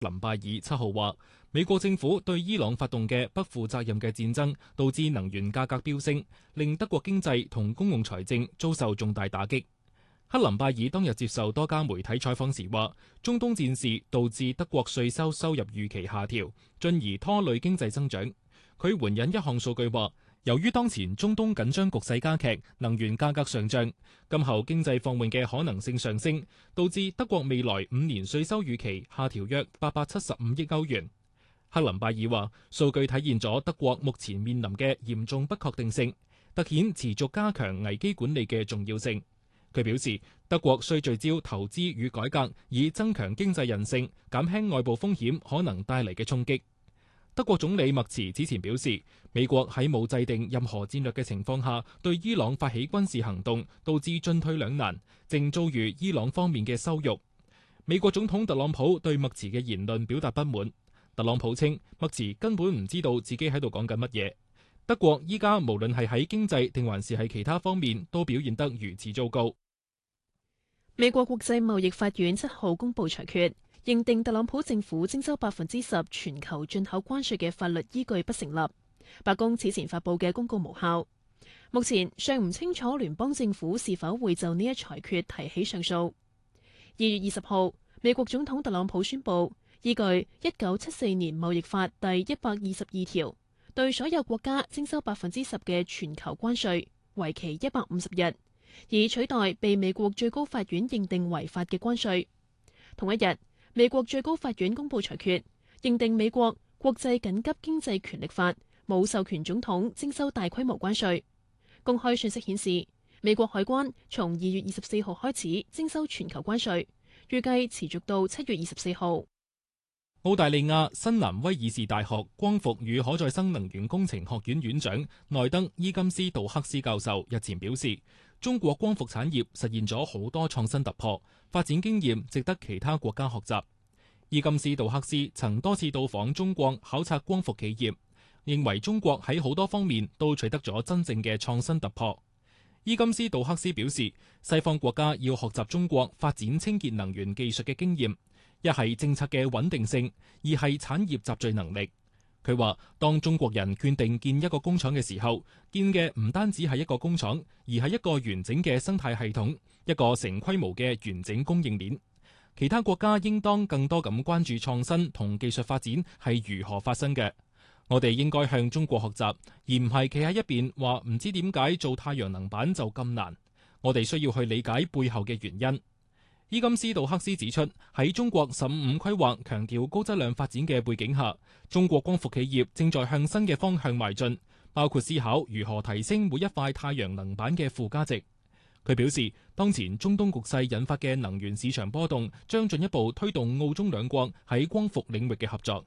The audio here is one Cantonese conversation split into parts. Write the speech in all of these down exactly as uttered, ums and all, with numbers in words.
林拜爾七號話，美國政府對伊朗發動嘅不負責任嘅戰爭，導致能源價格飆升，令德國經濟同公共財政遭受重大打擊。克林拜爾當日接受多家媒體採訪時話，中東戰事導致德國稅收收入預期下調，進而拖累經濟增長。佢援引一項數據話，由於當前中東緊張局勢加劇，能源價格上漲，今後經濟放緩嘅可能性上升，導致德國未來五年稅收預期下調約八百七十五億歐元。克林拜爾話，數據體現咗德國目前面臨嘅嚴重不確定性，凸顯持續加強危機管理嘅重要性。佢表示，德國需聚焦投資與改革，以增強經濟韌性，減輕外部風險可能帶嚟嘅衝擊。德國總理默茨此前表示，美國喺冇制定任何戰略嘅情況下對伊朗發起軍事行動，導致進退兩難，正遭遇伊朗方面嘅羞辱。美國總統特朗普對默茨嘅言論表達不滿。特朗普稱默茨根本唔知道自己喺度講緊乜嘢。德國依家無論係喺經濟定還是係其他方面都表現得如此糟糕。 美國國際貿易法院七號公布裁決，認定特朗普政府徵收百分之十全球進口關稅嘅法律依據不成立。白宮此前發布嘅公告無效。目前尚唔清楚聯邦政府是否會就呢一裁決提起上訴。二月二十號，美國總統特朗普宣布，依據一九七四年貿易法第一百二十二條，對所有國家徵收百分之十嘅全球關稅，為期一百五十日，以取代被美國最高法院認定違法嘅關稅。同一日，美國最高法院公布裁決，認定美國國際緊急經濟權力法冇授權總統徵收大規模關稅。公開信息顯示，美國海關從二月二十四號開始徵收全球關稅，預計持續到七月二十四號。 澳大利亞新南威爾士大學光伏與可再生能源工程學院院長內德伊金斯杜克斯教授日前表示，中國光伏產業實現咗好多創新突破，發展經驗值得其他國家學習。伊金斯杜克斯曾多次到訪中國考察光伏企業，認為中國喺好多方面都取得咗真正嘅創新突破。伊金斯杜克斯表示，西方國家要學習中國發展清潔能源技術嘅經驗，一係政策嘅穩定性，二係產業集聚能力。佢話，當中國人決定建一個工廠嘅時候，建嘅唔單止係一個工廠，而係一個完整嘅生態系統，一個成規模嘅完整供應鏈。其他國家應當更多咁關注創新同技術發展係如何發生嘅。我哋應該向中國學習，而唔係企喺一邊話唔知點解做太陽能板就咁難。我哋需要去理解背後嘅原因。伊金斯杜克斯指出，喺中國十五五規劃強調高質量發展嘅背景下，中國光伏企業正在向新嘅方向邁進，包括思考如何提升每一塊太陽能板嘅附加值。佢表示，當前中東局勢引發嘅能源市場波動，將進一步推動澳中兩國喺光伏領域嘅合作。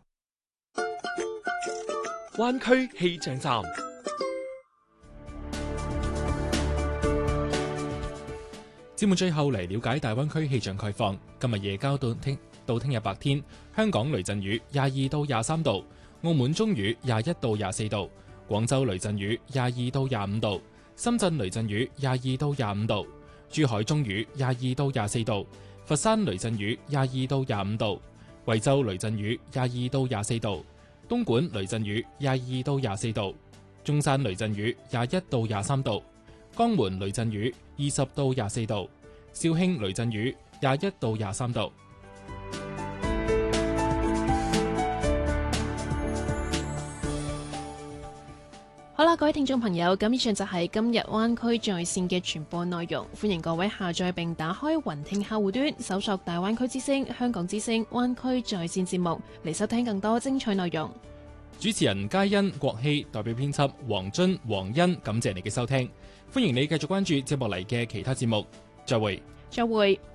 灣區氣象站， 節目最後嚟了解大灣區氣象概況。今日夜間到聽到聽日白天，香港雷陣雨廿二到廿三度，澳門中雨廿一到廿四度，廣州雷陣雨廿二到廿五度，深圳雷陣雨廿二到廿五度，珠海中雨廿二到廿四度，佛山雷陣雨廿二到廿五度，惠州雷陣雨廿二到廿四度，東莞雷陣雨廿二到廿四度，中山雷陣雨廿一到廿三度，江門雷陣雨二十到廿四度，肇慶雷陣雨廿一到廿三度。 好啦，各位聽眾朋友，咁以上就係今日灣區在線嘅全部內容。歡迎各位下載並打開雲聽客戶端，搜索大灣區之聲、香港之聲、灣區在線節目嚟收聽更多精彩內容。 主持人嘉欣、郭希，代表編輯黃津、黃欣，感謝你嘅收聽。歡迎你繼續關注接落嚟嘅其他節目。再會。 再會。